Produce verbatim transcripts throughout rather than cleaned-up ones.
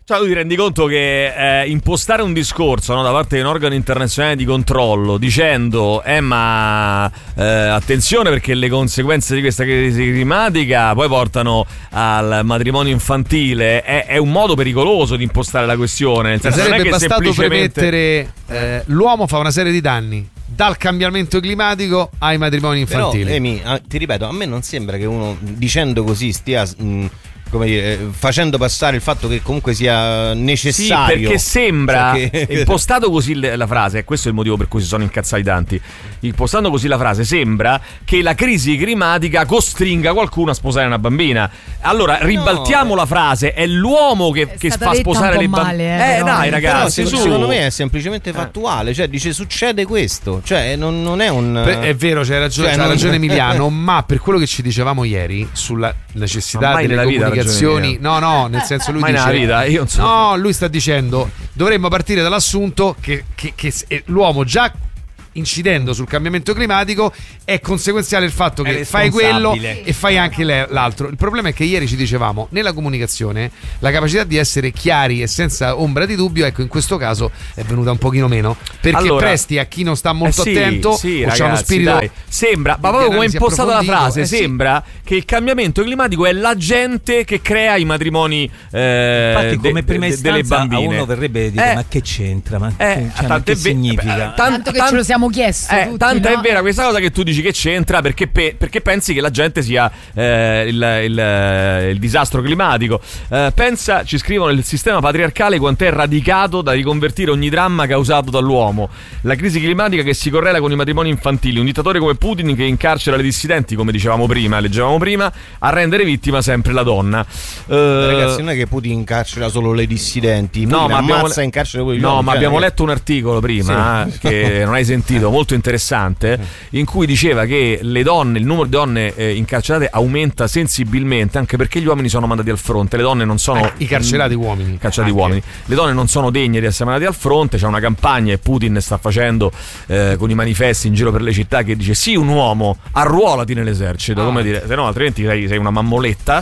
Cioè, tu ti rendi conto che eh, impostare un discorso, no, da parte di un organo internazionale di controllo dicendo eh ma eh, attenzione perché le conseguenze di questa crisi climatica poi portano al matrimonio infantile, è, è un modo pericoloso di impostare la questione, nel senso, sarebbe non è che bastato semplicemente premettere eh, l'uomo fa una serie di danni dal cambiamento climatico ai matrimoni infantili. Però, Emi, ti ripeto, a me non sembra che uno dicendo così stia mh, come dire, facendo passare il fatto che comunque sia necessario. Sì, perché sembra, cioè che... impostato così la frase, e questo è il motivo per cui si sono incazzati tanti, impostando così la frase sembra che la crisi climatica costringa qualcuno a sposare una bambina. Allora ribaltiamo no, la frase, è l'uomo che, che fa sposare le bambine. Eh, eh dai ragazzi, però, su. secondo me è semplicemente fattuale, cioè dice succede questo, cioè non, non è un... È vero, c'hai ragione, cioè, c'ha non... ragione Emiliano, ma per quello che ci dicevamo ieri sulla necessità delle comunicazioni, no no, nel senso lui mai dice nella vita, io non so. No, lui sta dicendo dovremmo partire dall'assunto che, che, che l'uomo già incidendo sul cambiamento climatico è conseguenziale il fatto che fai quello e fai anche l'altro. Il problema è che ieri ci dicevamo, nella comunicazione la capacità di essere chiari e senza ombra di dubbio, ecco, in questo caso è venuta un pochino meno, perché allora, presti a chi non sta molto eh sì, attento sì, o ragazzi, c'è uno spirito dai. Sembra, ma proprio come è impostata la frase, eh sembra sì. che il cambiamento climatico è la gente che crea i matrimoni eh, infatti come de, prima de, delle bambine. A uno verrebbe dire eh, ma che c'entra, ma, eh, cioè, ma che ve- significa? Eh, tanto che tant- ce lo siamo chiesto eh, tutti, tanto no? è vera questa cosa che tu dici che c'entra perché, pe- perché pensi che la gente sia eh, il, il, il disastro climatico. Eh, pensa, ci scrivono, il sistema patriarcale quant'è radicato da riconvertire ogni dramma causato dall'uomo, la crisi climatica che si correla con i matrimoni infantili, un dittatore come Putin che incarcera le dissidenti, come dicevamo prima, leggevamo prima, a rendere vittima sempre la donna. Eh, Ragazzi, non è che Putin incarcera solo le dissidenti, no, Putin ma abbiamo, ammazza e incarcera quelli no, uomini, ma cioè, abbiamo che... letto un articolo prima sì. eh, che non hai sentito, molto interessante, in cui diceva che le donne, il numero di donne eh, incarcerate aumenta sensibilmente, anche perché gli uomini sono mandati al fronte, le donne non sono eh, i carcerati mh, uomini, carcerati anche. uomini, le donne non sono degne di essere mandate al fronte. C'è una campagna e Putin sta facendo eh, con i manifesti in giro per le città che dice sì, un uomo, arruolati nell'esercito, ah. come dire, se no altrimenti sei, sei una mammoletta.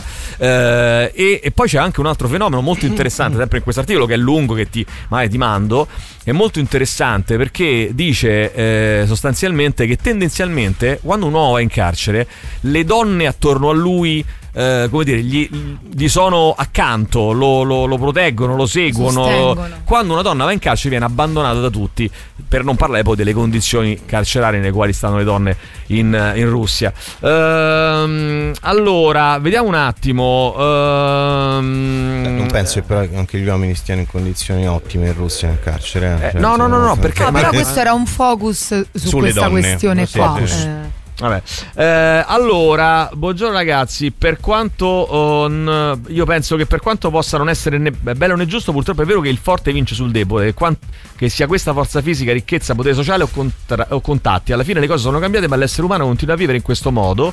eh, e, e poi c'è anche un altro fenomeno molto interessante, sempre in questo articolo che è lungo, che ti, magari ti mando, è molto interessante perché dice eh, sostanzialmente che tendenzialmente quando un uomo va in carcere le donne attorno a lui eh, come dire, gli, gli sono accanto, lo, lo, lo proteggono, lo seguono. Sostengono. Quando una donna va in carcere viene abbandonata da tutti, per non parlare poi delle condizioni carcerarie nelle quali stanno le donne in, in Russia. Ehm, allora, vediamo un attimo. Ehm, non penso che però anche gli uomini stiano in condizioni ottime in Russia nel carcere. Eh, cioè, no, no, no, no, perché no, però ma, questo era un focus su sulle questa donne, questione sì, qua. sì. Eh. Vabbè. Eh, allora, buongiorno ragazzi. Per quanto oh, n- io penso che per quanto possa non essere né bello né giusto, purtroppo è vero che il forte vince sul debole. Che, quant- che sia questa forza fisica, ricchezza, potere sociale o, contra- o contatti, alla fine le cose sono cambiate, ma l'essere umano continua a vivere in questo modo.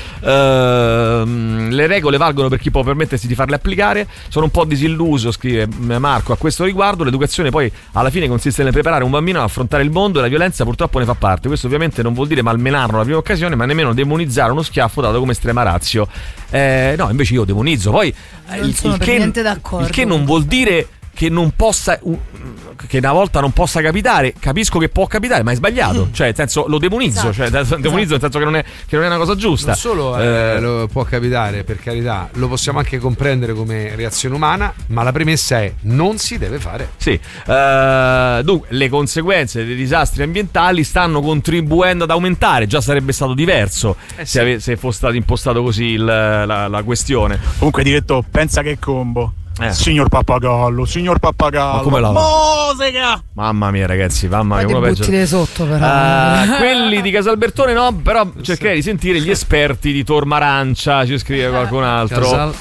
Uh, le regole valgono per chi può permettersi di farle applicare. Sono un po' disilluso, scrive Marco, a questo riguardo. L'educazione poi alla fine consiste nel preparare un bambino ad affrontare il mondo e la violenza purtroppo ne fa parte. Questo ovviamente non vuol dire malmenarlo alla prima occasione, ma nemmeno demonizzare uno schiaffo dato come estrema ratio. Eh, no, invece io demonizzo. Poi non il, sono il per che, niente d'accordo. il che non vuol dire che non possa uh, che una volta non possa capitare. Capisco che può capitare, ma è sbagliato. Cioè, nel senso, lo demonizzo. Esatto. Cioè, demonizzo nel senso che non è, che non è una cosa giusta. Non solo eh, Eh, lo può capitare, per carità, lo possiamo anche comprendere come reazione umana, ma la premessa è non si deve fare. Sì, uh, dunque le conseguenze dei disastri ambientali stanno contribuendo ad aumentare. Già sarebbe stato diverso eh sì. se, ave- se fosse stato impostato così il, la, la questione. Comunque, diretto, pensa che combo. Eh. Signor Pappagallo, signor Pappagallo. Ma come la musica? Mamma mia, ragazzi, mamma mia, Poi uno ti peggio. butti le sotto, però. Uh, quelli di Casalbertone no, però cercherei di sentire gli esperti di Tormarancia, ci scrive qualcun altro.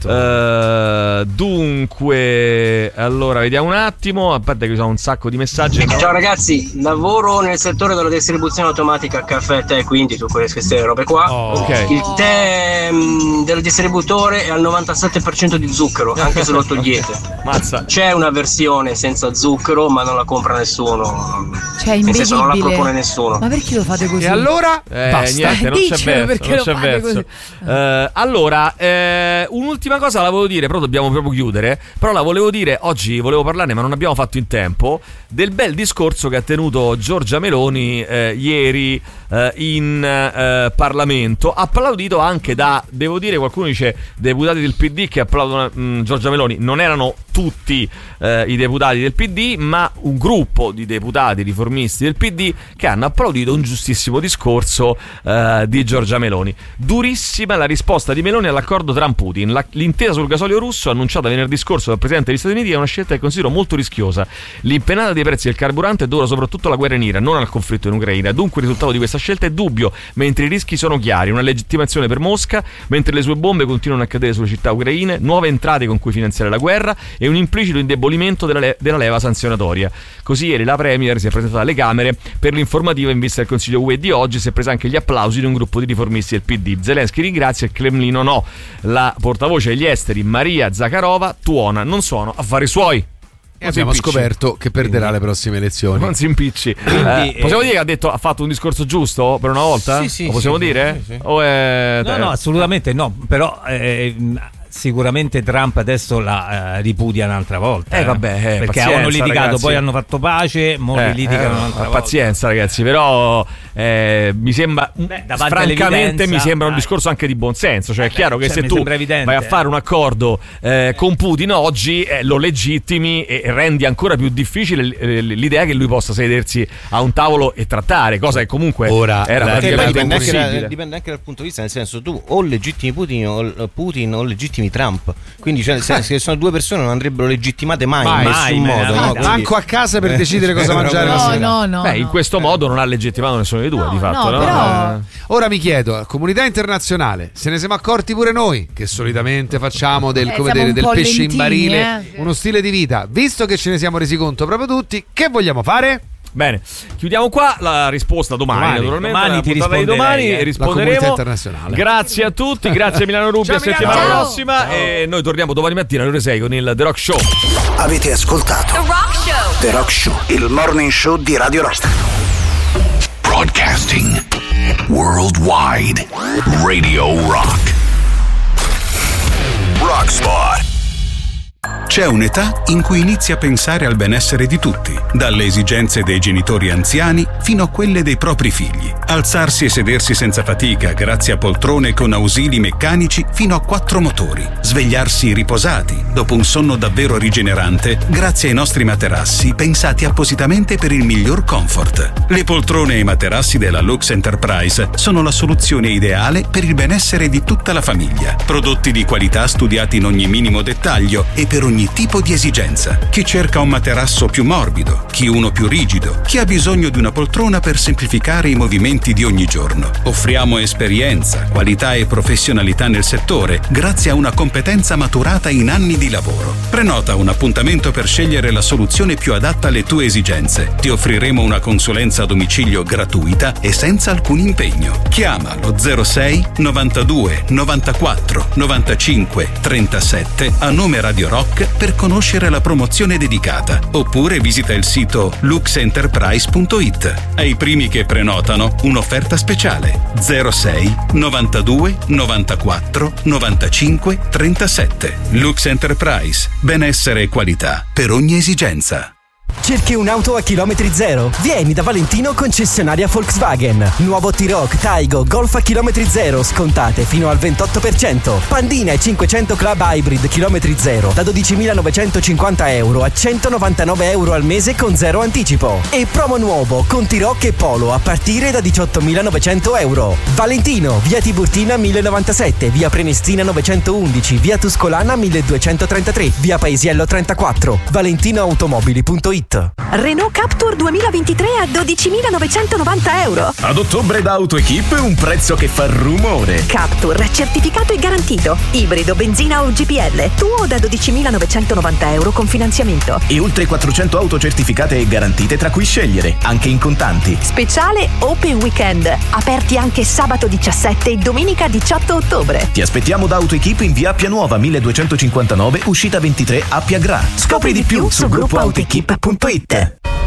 Uh, dunque, allora vediamo un attimo, a parte che ci sono un sacco di messaggi. Ciao ragazzi, lavoro nel settore della distribuzione automatica caffè, tè, quindi su queste robe qua. Oh, okay. Il tè mh, del distributore è al novantasette per cento di zucchero, anche se lo togliete. Mazza. C'è una versione senza zucchero, ma non la compra nessuno. Cioè, nel senso non la imbevibile. propone nessuno. Ma perché lo fate così? E allora? Eh, Basta. niente, non c'è Dicelo verso, perché non lo c'è fate verso. così. Eh, allora, eh, un'ultima cosa la volevo dire, però dobbiamo proprio chiudere. Però la volevo dire, oggi volevo parlarne, ma non abbiamo fatto in tempo, del bel discorso che ha tenuto Giorgia Meloni eh, ieri eh, in eh, Parlamento, applaudito anche da, devo dire, qualcuno dice deputati del P D che applaudono mh, Giorgia Meloni. Non erano tutti eh, i deputati del P D, ma un gruppo di deputati riformisti del P D che hanno applaudito un giustissimo discorso eh, di Giorgia Meloni. Durissima la risposta di Meloni all'accordo Trump-Putin. La, l'intesa sul gasolio russo annunciata venerdì scorso dal Presidente degli Stati Uniti è una scelta che considero molto rischiosa. L'impennata dei prezzi del carburante è dovuta soprattutto alla guerra in Iran, non al conflitto in Ucraina. Dunque il risultato di questa scelta è dubbio, mentre i rischi sono chiari. Una legittimazione per Mosca, mentre le sue bombe continuano a cadere sulle città ucraine, nuove entrate con cui finanziare la guerra e un implicito indebolimento della, le- della leva sanzionatoria. Così ieri la Premier si è presentata alle Camere per l'informativa in vista del Consiglio U E di oggi. Si è presa anche gli applausi di un gruppo di riformisti del P D. Zelensky ringrazia, il Cremlino no. La portavoce degli esteri Maria Zakharova tuona, non sono affari suoi. E abbiamo scoperto che perderà le prossime elezioni. Non si impicci. Eh, possiamo dire che ha detto ha fatto un discorso giusto per una volta? Sì, sì, Lo possiamo sì, dire? sì, sì. O è... No, no, assolutamente no. Però eh, sicuramente Trump adesso la eh, ripudia un'altra volta. Eh, vabbè, eh, perché pazienza, avevano litigato, ragazzi. poi hanno fatto pace, mo Eh, litigano eh, un'altra volta. pazienza, ragazzi, però eh, mi sembra Beh, davanti francamente all'evidenza, mi sembra un dai. discorso anche di buonsenso. Cioè, è Beh, chiaro che cioè, se mi tu sembra evidente, vai a eh. fare un accordo eh, con Putin oggi, eh, lo legittimi e rendi ancora più difficile l- l- l'idea che lui possa sedersi a un tavolo e trattare, cosa che comunque Ora, era la- Perché poi praticamente dipende anche, da- impossibile. dipende anche dal punto di vista, nel senso, tu o legittimi Putin o, Putin o legittimi Trump. Quindi cioè, nel senso che sono due persone non andrebbero legittimate mai, Mai, in nessun mai, modo. mai, no? mai. Manco a casa per decidere cosa mangiare la No, sera. no, no. Beh, in no. questo modo non ha legittimato nessuno dei due, No, di fatto, no, no? però- Eh. Ora mi chiedo, comunità internazionale, se ne siamo accorti pure noi che solitamente facciamo del, Eh, come siamo dire, un del po' pesce in lentini, barile eh. uno stile di vita, visto che ce ne siamo resi conto proprio tutti, che vogliamo fare? Bene, chiudiamo qua la risposta domani, Domani, naturalmente. domani la ti puntata di risponderei, domani eh. La risponderemo. comunità internazionale. Grazie a tutti, grazie a Milano Rubbia, Ciao, Milano. settimana Ciao. prossima e noi torniamo domani mattina alle ore sei con il The Rock Show. Avete ascoltato The Rock Show. The Rock Show, il morning show di Radio Rock. Broadcasting worldwide. Radio Rock. Rock Spot. C'è un'età in cui inizi a pensare al benessere di tutti, dalle esigenze dei genitori anziani fino a quelle dei propri figli. Alzarsi e sedersi senza fatica grazie a poltrone con ausili meccanici fino a quattro motori. Svegliarsi riposati dopo un sonno davvero rigenerante grazie ai nostri materassi pensati appositamente per il miglior comfort. Le poltrone e i materassi della Lux Enterprise sono la soluzione ideale per il benessere di tutta la famiglia. Prodotti di qualità studiati in ogni minimo dettaglio e per ogni tipo di esigenza. Chi cerca un materasso più morbido, chi uno più rigido, chi ha bisogno di una poltrona per semplificare i movimenti di ogni giorno. Offriamo esperienza, qualità e professionalità nel settore grazie a una competenza maturata in anni di lavoro. Prenota un appuntamento per scegliere la soluzione più adatta alle tue esigenze. Ti offriremo una consulenza a domicilio gratuita e senza alcun impegno. Chiama lo zero sei novantadue novantaquattro novantacinque trentasette a nome Radio Rock per conoscere la promozione dedicata, oppure visita il sito lux enterprise punto it. Ai primi che prenotano un'offerta speciale zero sei novantadue novantaquattro novantacinque trentasette. Lux Enterprise, benessere e qualità per ogni esigenza. Cerchi un'auto a chilometri zero? Vieni da Valentino concessionaria Volkswagen. Nuovo T-Roc, Taigo, Golf a chilometri zero, scontate fino al ventotto per cento. Pandina e cinquecento Club Hybrid chilometri zero da dodicimilanovecentocinquanta euro a centonovantanove euro al mese con zero anticipo. E promo nuovo con T-Roc e Polo a partire da diciottomilanovecento euro. Valentino, via Tiburtina mille novantasette, via Prenestina novecentoundici, via Tuscolana milleduecentotrentatré, via Paesiello trentaquattro. valentinoautomobili punto it. Renault Captur duemilaventitré a dodicimilanovecentonovanta euro. Ad ottobre da AutoEquip un prezzo che fa rumore. Captur, certificato e garantito. Ibrido, benzina o G P L. Tuo da dodicimilanovecentonovanta euro con finanziamento. E oltre quattrocento auto certificate e garantite tra cui scegliere, anche in contanti. Speciale Open Weekend. Aperti anche sabato diciassette e domenica diciotto ottobre. Ti aspettiamo da AutoEquip in via Appia Nuova milleduecentocinquantanove, uscita ventitré Appia Gra. Scopri di più su gruppo autoequip punto it.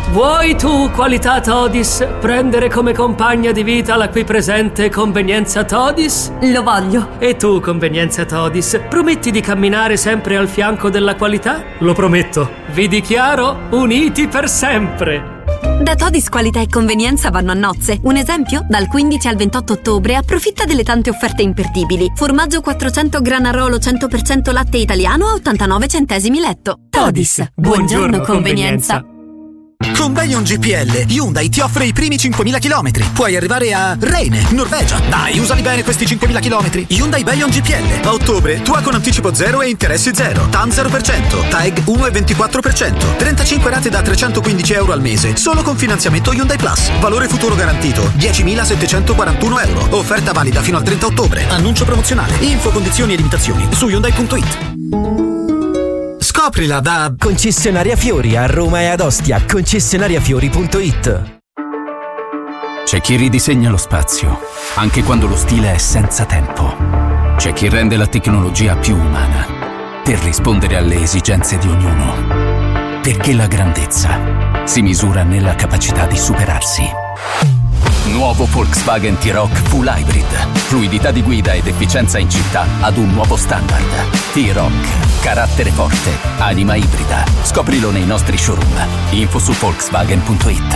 Vuoi tu, qualità Todis, prendere come compagna di vita la qui presente convenienza Todis? Lo voglio. E tu, convenienza Todis, prometti di camminare sempre al fianco della qualità? Lo prometto. Vi dichiaro uniti per sempre. Da Todis qualità e convenienza vanno a nozze. Un esempio? Dal quindici al ventotto ottobre approfitta delle tante offerte imperdibili. Formaggio quattrocento Granarolo cento per cento latte italiano a ottantanove centesimi letto. Todis. Buongiorno, convenienza. Con Bayon G P L, Hyundai ti offre i primi cinquemila chilometri. Puoi arrivare a Reine, Norvegia. Dai, usali bene questi cinquemila chilometri. Hyundai Bayon G P L. A ottobre, tua con anticipo zero e interessi zero. T A N zero per cento. T A E G uno virgola ventiquattro per cento. trentacinque rate da trecentoquindici euro al mese. Solo con finanziamento Hyundai Plus. Valore futuro garantito diecimilasettecentoquarantuno euro. Offerta valida fino al trenta ottobre. Annuncio promozionale. Info, condizioni e limitazioni su Hyundai punto it. Scoprila da Concessionaria Fiori a Roma e ad Ostia. Concessionariafiori punto it. C'è chi ridisegna lo spazio, anche quando lo stile è senza tempo. C'è chi rende la tecnologia più umana, per rispondere alle esigenze di ognuno. Perché la grandezza si misura nella capacità di superarsi. Nuovo Volkswagen T-Roc Full Hybrid. Fluidità di guida ed efficienza in città ad un nuovo standard. T-Roc. Carattere forte. Anima ibrida. Scoprilo nei nostri showroom. Info su Volkswagen punto it.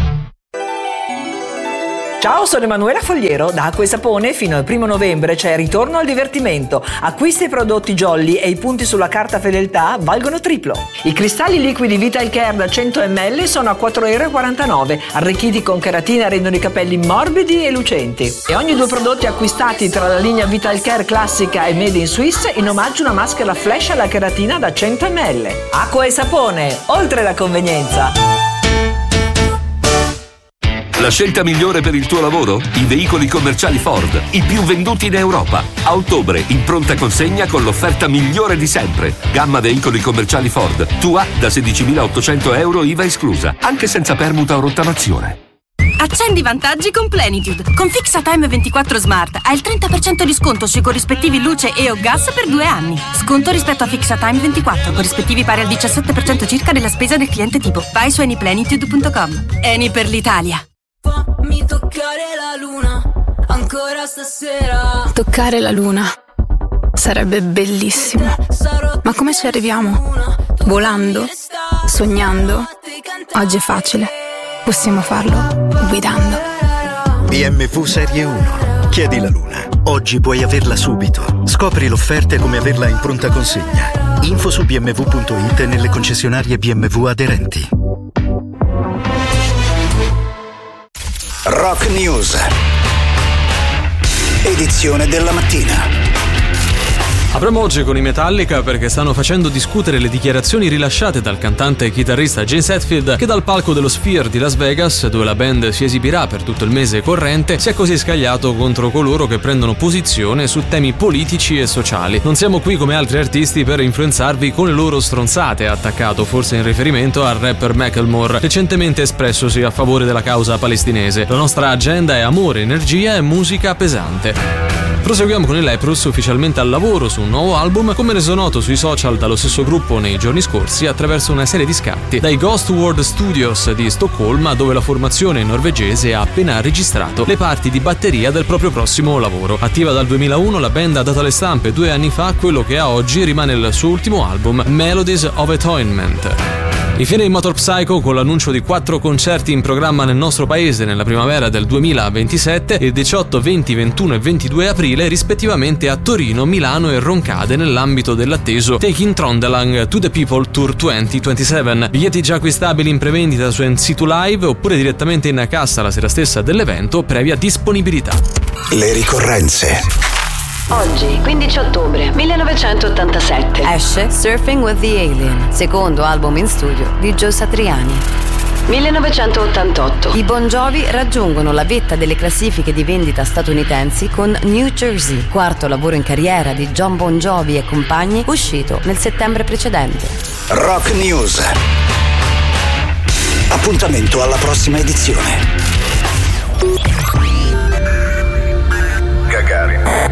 Ciao, sono Emanuela Fogliero. Da Acqua e Sapone fino al primo novembre c'è Ritorno al divertimento. Acquisti i prodotti Jolly e i punti sulla carta fedeltà valgono triplo. I cristalli liquidi Vital Care da cento millilitri sono a quattro virgola quarantanove euro. Arricchiti con cheratina rendono i capelli morbidi e lucenti. E ogni due prodotti acquistati tra la linea Vital Care classica e Made in Swiss in omaggio una maschera flash alla cheratina da cento millilitri. Acqua e Sapone, oltre la convenienza. La scelta migliore per il tuo lavoro? I veicoli commerciali Ford, i più venduti in Europa. A ottobre, in pronta consegna con l'offerta migliore di sempre. Gamma veicoli commerciali Ford, tua da sedicimilaottocento euro I V A esclusa, anche senza permuta o rottamazione. Accendi i vantaggi con Plenitude. Con Fixatime ventiquattro Smart hai il trenta per cento di sconto sui corrispettivi luce e o gas per due anni. Sconto rispetto a Fixatime ventiquattro, corrispettivi pari al diciassette per cento circa della spesa del cliente tipo. Vai su anyplenitude punto com. Eni per l'Italia. Fammi toccare la luna ancora stasera. Toccare la luna sarebbe bellissimo. Ma come ci arriviamo? Volando? Sognando? Oggi è facile. Possiamo farlo guidando. B M W Serie uno. Chiedi la luna. Oggi puoi averla subito. Scopri l'offerta e come averla in pronta consegna. Info su b m w punto it e nelle concessionarie B M W aderenti. Rock News, edizione della mattina. Apriamo oggi con i Metallica perché stanno facendo discutere le dichiarazioni rilasciate dal cantante e chitarrista James Hetfield, che dal palco dello Sphere di Las Vegas, dove la band si esibirà per tutto il mese corrente, si è così scagliato contro coloro che prendono posizione su temi politici e sociali. Non siamo qui come altri artisti per influenzarvi con le loro stronzate, ha attaccato, forse in riferimento al rapper Macklemore, recentemente espressosi a favore della causa palestinese. La nostra agenda è amore, energia e musica pesante. Proseguiamo con i Leprous, ufficialmente al lavoro su un nuovo album, come reso noto sui social dallo stesso gruppo nei giorni scorsi attraverso una serie di scatti dai Ghost World Studios di Stoccolma, dove la formazione norvegese ha appena registrato le parti di batteria del proprio prossimo lavoro. Attiva dal duemilauno, la band ha dato alle stampe due anni fa quello che a oggi rimane il suo ultimo album, Melodies of Atonement. Infine i Motor Psycho con l'annuncio di quattro concerti in programma nel nostro paese nella primavera del duemilaventisette, il diciotto, venti, ventuno e ventidue aprile, rispettivamente a Torino, Milano e Roncade, nell'ambito dell'atteso Taking Trondelang to the People Tour duemilaventisette. Biglietti già acquistabili in prevendita su N C due Live oppure direttamente in cassa la sera stessa dell'evento, previa disponibilità. Le ricorrenze. Oggi, quindici ottobre millenovecentottantasette, esce Surfing with the Alien, secondo album in studio di Joe Satriani. millenovecentottantotto, i Bon Jovi raggiungono la vetta delle classifiche di vendita statunitensi con New Jersey, quarto lavoro in carriera di John Bon Jovi e compagni, uscito nel settembre precedente. Rock News. Appuntamento alla prossima edizione. Gagarin.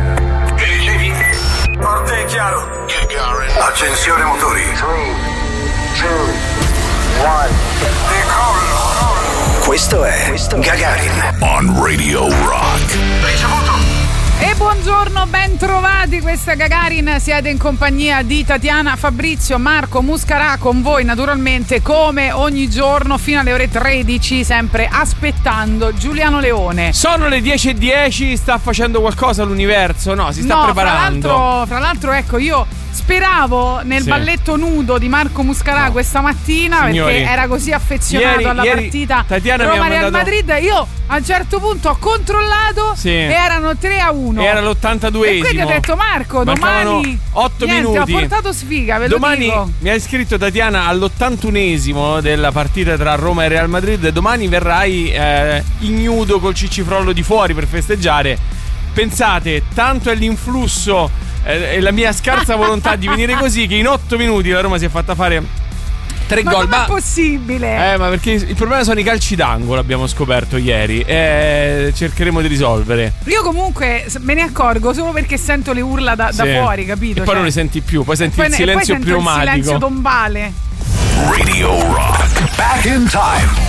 Forte e chiaro. Accensione motori. Questo è Gagarin on Radio Rock. E buongiorno, ben trovati, questa è Gagarin, siete in compagnia di Tatiana, Fabrizio, Marco, Muscarà con voi naturalmente come ogni giorno fino alle ore tredici, sempre aspettando Giuliano Leone. Sono le dieci e dieci, sta facendo qualcosa l'universo? No, si sta no, preparando. Fra l'altro, fra l'altro ecco io speravo nel sì. balletto nudo di Marco Muscarà no. questa mattina, Signori, perché era così affezionato ieri, alla ieri partita Tatiana Roma-Real mandato... Madrid. Io a un certo punto ho controllato sì. e erano tre a uno. Era l'ottantaduesimo. E quindi ho detto Marco, mancavano domani otto niente, minuti. ho portato sfiga, ve domani lo dico. Mi hai scritto Tatiana all'ottantunesimo della partita tra Roma e Real Madrid. Domani verrai eh, ignudo col cicifrollo di fuori per festeggiare. Pensate, tanto è l'influsso eh, e la mia scarsa volontà di venire così che in otto minuti la Roma si è fatta fare tre ma gol. Ma è possibile? Eh, ma perché il problema sono i calci d'angolo, abbiamo scoperto ieri. E cercheremo di risolvere. Io comunque me ne accorgo solo perché sento le urla da, sì. da fuori, capito? E poi cioè... non le senti più, poi senti poi il ne, silenzio poi sento pneumatico. Il silenzio tombale. Radio Rock. Back in time.